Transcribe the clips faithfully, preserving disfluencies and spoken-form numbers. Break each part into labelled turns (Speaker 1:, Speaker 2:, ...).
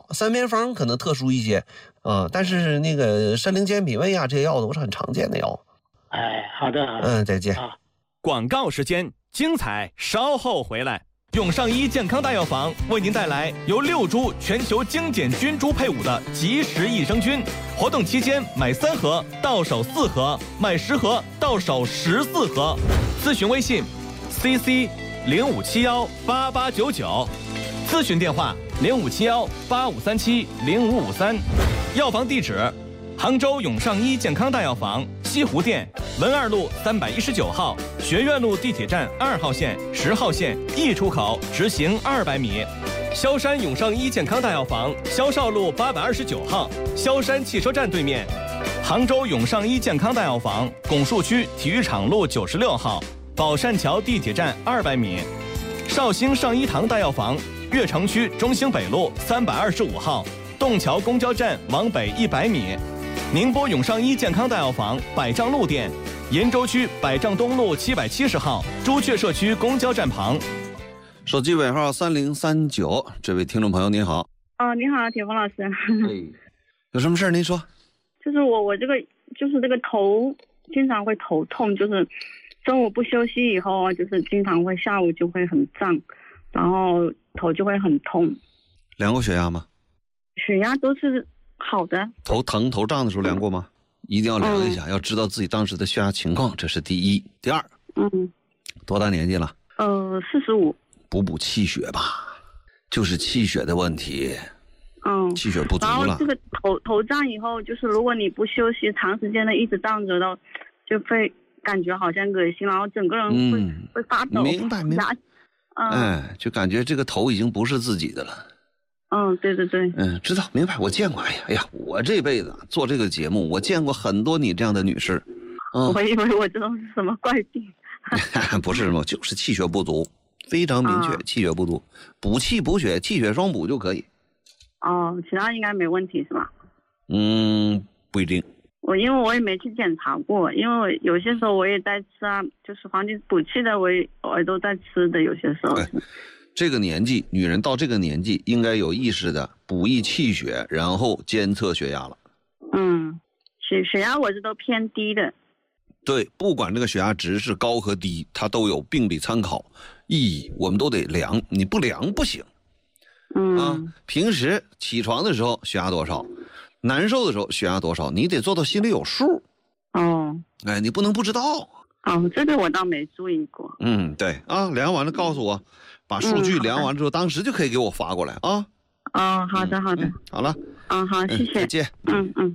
Speaker 1: 三偏方可能特殊一些啊、呃，但是那个参苓健脾胃啊这些药都是很常见的药。
Speaker 2: 哎，好的，好的，
Speaker 1: 嗯，再见。
Speaker 2: 啊，
Speaker 3: 广告时间，精彩稍后回来。永上医健康大药房为您带来由六株全球精简菌株配伍的及时益生菌，活动期间买三盒到手四盒，买十盒到手十四盒。咨询微信 C C 零五七幺八八九九，咨询电话零五七幺八五三七零五五三，药房地址杭州永上医健康大药房西湖店文二路三百一十九号，学院路地铁站二号线、十号线 E 出口直行二百米。萧山永上医健康大药房萧少路八百二十九号，萧山汽车站对面。杭州永上医健康大药房拱墅区体育场路九十六号，宝善桥地铁站二百米。绍兴上医堂大药房悦城区中兴北路三百二十五号，洞桥公交站往北一百米。宁波永上医健康大药房百丈路店，鄞州区百丈东路七百七十号，朱雀社区公交站旁。
Speaker 1: 手机尾号三零三九，这位听众朋友您好。
Speaker 4: 哦，你好，铁峰老师。
Speaker 1: 哎，有什么事儿您说？
Speaker 4: 就是我我这个就是这个头经常会头痛，就是中午不休息以后啊，就是经常会下午就会很胀，然后头就会很痛。
Speaker 1: 量过血压吗？
Speaker 4: 血压都是好的。
Speaker 1: 头疼头胀的时候量过吗？一定要量一下、嗯、要知道自己当时的血压情况，这是第一。第二，
Speaker 4: 嗯，
Speaker 1: 多大年纪了？
Speaker 4: 呃，四十五。
Speaker 1: 补补气血吧，就是气血的问题。
Speaker 4: 嗯，
Speaker 1: 气血不足了。
Speaker 4: 然后这个头头胀以后，就是如果你不休息，长时间的一直胀着的，就会感觉好像恶心，然后整个人会、嗯、会发抖。
Speaker 1: 明白明白。
Speaker 4: 嗯，
Speaker 1: 哎，就感觉这个头已经不是自己的了。
Speaker 4: 嗯，对对对。
Speaker 1: 嗯，知道明白，我见过。哎呀哎呀，我这辈子做这个节目，我见过很多你这样的女士。
Speaker 4: 嗯，我以为我这种是什么怪病。
Speaker 1: 不是什么，就是气血不足，非常明确，啊、气血不足，补气补血，气血双补就可以。
Speaker 4: 哦，其他应该没问题是吧？
Speaker 1: 嗯，不一定。
Speaker 4: 我因为我也没去检查过，因为我有些时候我也在吃啊，就是黄金补气的我也我也都在吃的，有些时候。
Speaker 1: 哎，这个年纪，女人到这个年纪应该有意识的补益气血，然后监测血压了。
Speaker 4: 嗯，血血压我是都偏低的。
Speaker 1: 对，不管这个血压值是高和低，它都有病理参考意义，我们都得量，你不量不行。
Speaker 4: 嗯
Speaker 1: 啊，平时起床的时候血压多少，难受的时候血压多少，你得做到心里有数。
Speaker 4: 哦，
Speaker 1: 哎，你不能不知道。
Speaker 4: 哦，这个我倒没注意过。
Speaker 1: 嗯，对啊，量完了告诉我，把数据量完之后，嗯、当时就可以给我发过来啊。
Speaker 4: 哦，好的好的、嗯，
Speaker 1: 好了。
Speaker 4: 嗯，好，谢谢。
Speaker 1: 再见。
Speaker 4: 嗯嗯。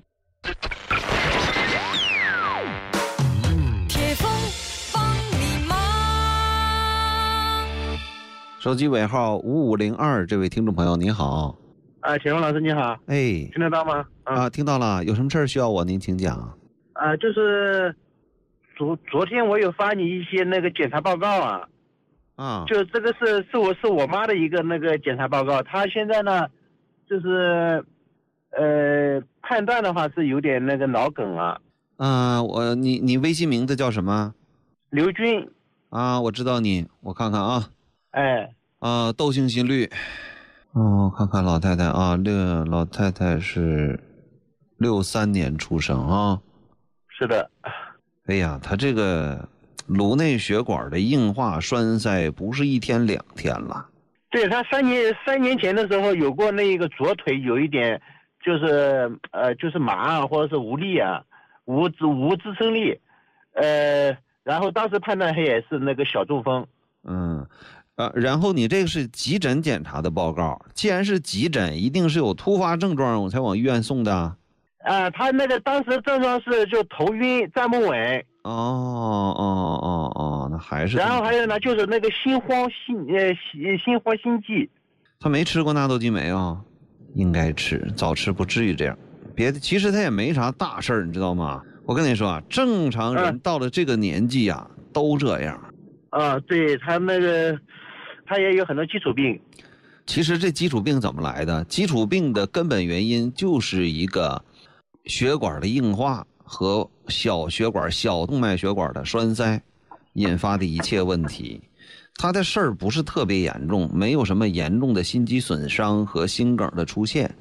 Speaker 1: 手机尾号五五零二，这位听众朋友您好。
Speaker 2: 啊，铁峰老师你好。
Speaker 1: 哎，
Speaker 2: 听得到吗？
Speaker 1: 啊，啊听到了。有什么事儿需要我？您请讲。
Speaker 2: 啊，就是昨昨天我有发你一些那个检查报告啊。
Speaker 1: 啊。
Speaker 2: 就这个是是我是我妈的一个那个检查报告，她现在呢，就是呃判断的话是有点那个脑梗啊。
Speaker 1: 啊，我你你微信名字叫什么？
Speaker 2: 刘军。
Speaker 1: 啊，我知道你，我看看啊。
Speaker 2: 哎，
Speaker 1: 啊，窦性心律，哦，看看老太太啊，六老太太是六三年出生啊，
Speaker 2: 是的。
Speaker 1: 哎呀，她这个颅内血管的硬化栓塞不是一天两天了。
Speaker 2: 对，她三年三年前的时候有过那个左腿有一点就是呃就是麻啊，或者是无力啊，无支无支撑力，呃，然后当时判断她也是那个小中风。
Speaker 1: 嗯。啊，然后你这个是急诊检查的报告，既然是急诊，一定是有突发症状我才往医院送的。啊、
Speaker 2: 呃，他那个当时症状是就头晕、站不稳。
Speaker 1: 哦哦哦哦，那还是。
Speaker 2: 然后还有呢，就是那个心慌心呃心心慌心悸。
Speaker 1: 他没吃过纳豆激酶啊？应该吃，早吃不至于这样。别的其实他也没啥大事儿，你知道吗？我跟你说啊，正常人到了这个年纪啊，嗯、都这样。
Speaker 2: 啊，对他那个。他也有很多基础病。
Speaker 1: 其实这基础病怎么来的？基础病的根本原因就是一个血管的硬化和小血管、小动脉血管的栓塞引发的一切问题。他的事儿不是特别严重，没有什么严重的心肌损伤和心梗的出现，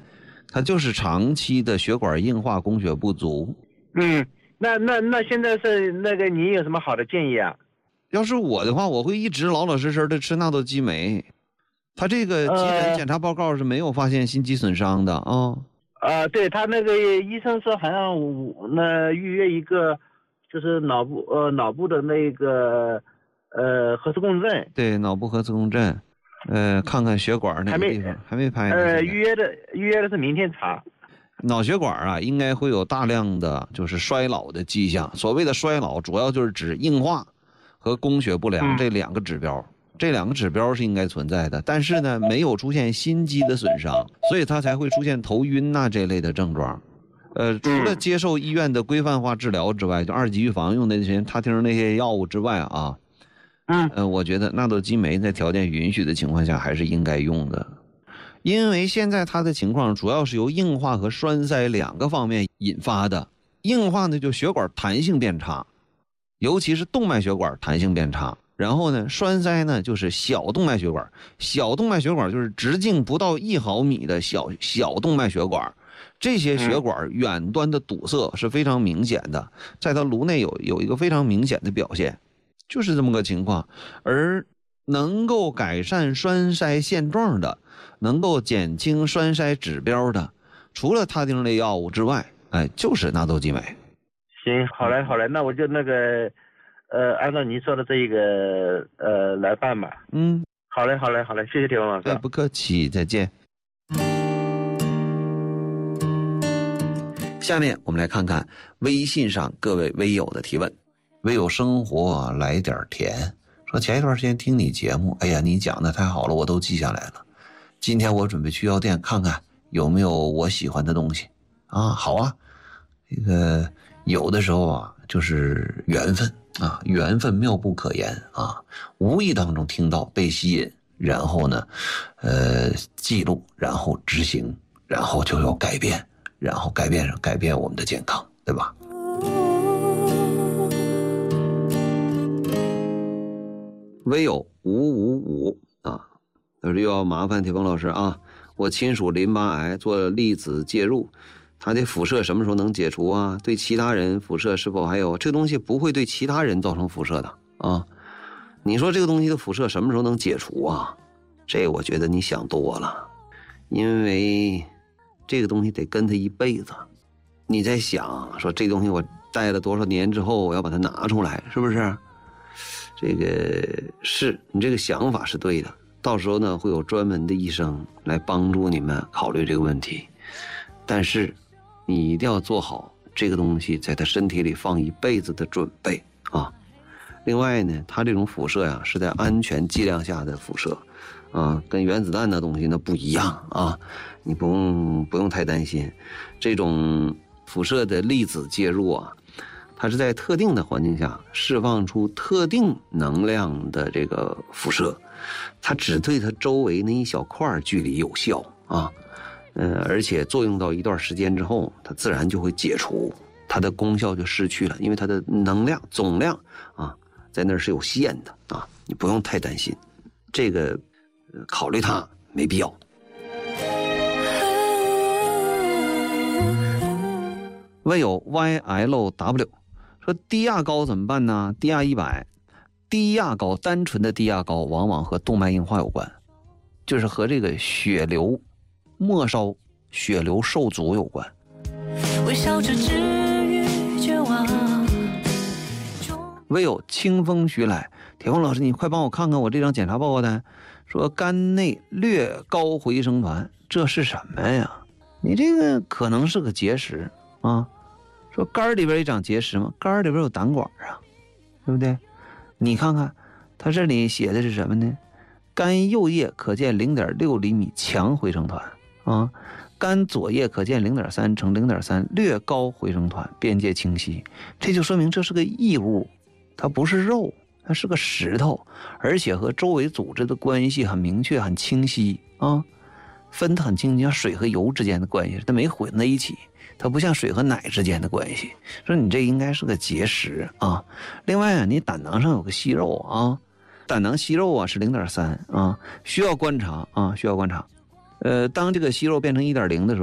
Speaker 1: 它就是长期的血管硬化、供血不足。
Speaker 2: 嗯，那那那现在是那个你有什么好的建议啊？
Speaker 1: 要是我的话，我会一直老老实实的吃纳豆激酶。他这个基本检查报告是没有发现心肌损伤的啊。
Speaker 2: 啊、呃，对他那个医生说好像那预约一个就是脑部呃脑部的那个呃核磁共振。
Speaker 1: 对，脑部核磁共振，呃，看看血管那个地方还没拍呢。
Speaker 2: 呃，预约的预约的是明天查。
Speaker 1: 脑血管啊，应该会有大量的就是衰老的迹象。所谓的衰老，主要就是指硬化和供血不良这两个指标。嗯，这两个指标是应该存在的，但是呢，没有出现心肌的损伤，所以它才会出现头晕呐、啊、这类的症状。呃，除了接受医院的规范化治疗之外，就二级预防用的那些他听那些药物之外啊，
Speaker 2: 嗯，
Speaker 1: 呃，我觉得纳豆激酶在条件允许的情况下还是应该用的，因为现在它的情况主要是由硬化和栓塞两个方面引发的。硬化呢，就血管弹性变差，尤其是动脉血管弹性变差。然后呢，栓塞呢就是小动脉血管，小动脉血管就是直径不到一毫米的小小动脉血管，这些血管远端的堵塞是非常明显的，在它颅内有有一个非常明显的表现，就是这么个情况。而能够改善栓塞现状的，能够减轻栓塞指标的，除了他汀类药物之外，哎，就是纳豆激酶。
Speaker 2: 行，好嘞，好嘞，那我就那个。呃，按照您说的这一个呃来办吧。
Speaker 1: 嗯，
Speaker 2: 好嘞，好嘞，好嘞，谢谢铁峰老师。
Speaker 1: 哎，不客气，再见。下面我们来看看微信上各位微友的提问。微友生活来点甜说，前一段时间听你节目，哎呀，你讲的太好了，我都记下来了。今天我准备去药店看看有没有我喜欢的东西啊。好啊，这个有的时候啊，就是缘分。啊，缘分妙不可言啊！无意当中听到被吸引，然后呢，呃，记录，然后执行，然后就有改变，然后改变改变我们的健康，对吧？微友五五五啊，他说又要麻烦铁峰老师啊，我亲属淋巴癌做粒子介入。它的辐射什么时候能解除啊？对其他人辐射是否还有？这个东西不会对其他人造成辐射的啊！你说这个东西的辐射什么时候能解除啊？这我觉得你想多了，因为这个东西得跟他一辈子。你在想说这东西我带了多少年之后我要把它拿出来，是不是？这个是你这个想法是对的，到时候呢会有专门的医生来帮助你们考虑这个问题，但是你一定要做好这个东西在他身体里放一辈子的准备啊！另外呢，它这种辐射呀是在安全剂量下的辐射，啊，跟原子弹的东西那不一样啊！你不用不用太担心，这种辐射的粒子介入啊，它是在特定的环境下释放出特定能量的这个辐射，它只对它周围那一小块距离有效啊。呃，而且作用到一段时间之后，它自然就会解除，它的功效就失去了，因为它的能量总量啊，在那儿是有限的啊，你不用太担心，这个、呃、考虑它没必要。问有 Y L W 说低亚高怎么办呢？低亚一百，低亚高单纯的低亚高往往和动脉硬化有关，就是和这个血流末梢血流受阻有关。微笑着治愈绝望。唯有清风徐来，铁峰老师，你快帮我看看我这张检查报告单，说肝内略高回声团，这是什么呀？你这个可能是个结石啊。说肝里边也长结石吗？肝里边有胆管啊，对不对？你看看它这里写的是什么呢？肝右叶可见 零点六 厘米强回声团啊，肝左叶可见 零点三 乘 零点三 略高回声团，边界清晰。这就说明这是个异物，它不是肉，它是个石头，而且和周围组织的关系很明确很清晰啊，分得很清晰，像水和油之间的关系，它没混在一起，它不像水和奶之间的关系。说你这应该是个结石啊。另外啊，你胆囊上有个息肉啊，胆囊息肉啊是 零点三 啊，需要观察啊，需要观察。呃，当这个息肉变成 一点零 的时候，